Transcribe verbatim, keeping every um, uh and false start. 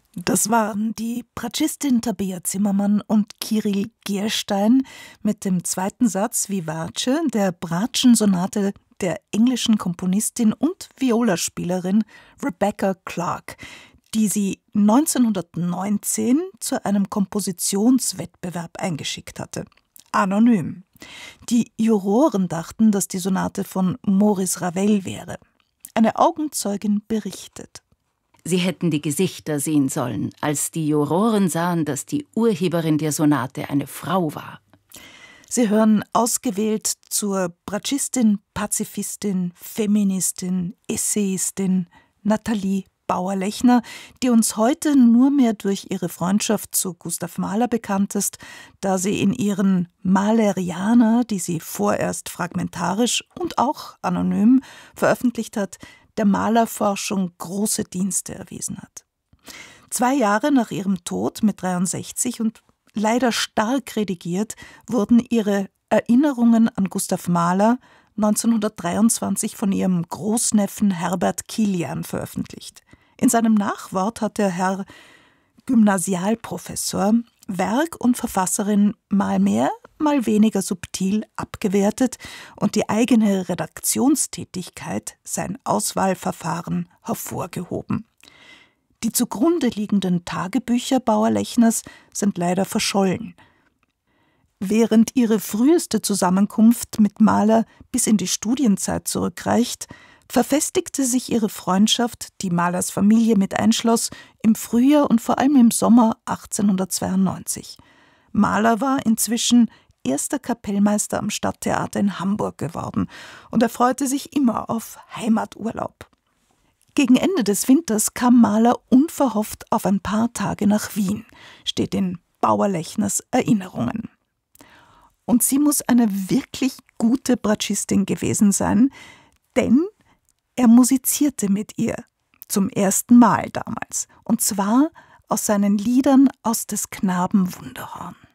Das waren die Bratschistin Tabea Zimmermann und Kyrill Gerstein mit dem zweiten Satz Vivace der Bratschen-Sonate der englischen Komponistin und Violaspielerin Rebecca Clark, die sie neunzehnhundertneunzehn zu einem Kompositionswettbewerb eingeschickt hatte. Anonym. Die Juroren dachten, dass die Sonate von Maurice Ravel wäre. Eine Augenzeugin berichtet: Sie hätten die Gesichter sehen sollen, als die Juroren sahen, dass die Urheberin der Sonate eine Frau war. Sie hören ausgewählt zur Bratschistin, Pazifistin, Feministin, Essayistin Nathalie Bauer-Lechner, die uns heute nur mehr durch ihre Freundschaft zu Gustav Mahler bekannt ist, da sie in ihren Mahleriana, die sie vorerst fragmentarisch und auch anonym veröffentlicht hat, der Malerforschung große Dienste erwiesen hat. Zwei Jahre nach ihrem Tod mit dreiundsechzig und leider stark redigiert, wurden ihre Erinnerungen an Gustav Mahler neunzehnhundertdreiundzwanzig von ihrem Großneffen Herbert Kilian veröffentlicht. In seinem Nachwort hat der Herr Gymnasialprofessor Werk und Verfasserin mal mehr, mal weniger subtil abgewertet und die eigene Redaktionstätigkeit, sein Auswahlverfahren, hervorgehoben. Die zugrunde liegenden Tagebücher Bauer-Lechners sind leider verschollen. Während ihre früheste Zusammenkunft mit Mahler bis in die Studienzeit zurückreicht, verfestigte sich ihre Freundschaft, die Mahlers Familie mit einschloss, im Frühjahr und vor allem im Sommer achtzehnhundertzweiundneunzig. Mahler war inzwischen erster Kapellmeister am Stadttheater in Hamburg geworden und er freute sich immer auf Heimaturlaub. Gegen Ende des Winters kam Mahler unverhofft auf ein paar Tage nach Wien, steht in Bauer-Lechners Erinnerungen. Und sie muss eine wirklich gute Bratschistin gewesen sein, denn er musizierte mit ihr, zum ersten Mal damals, und zwar aus seinen Liedern aus des Knaben Wunderhorn.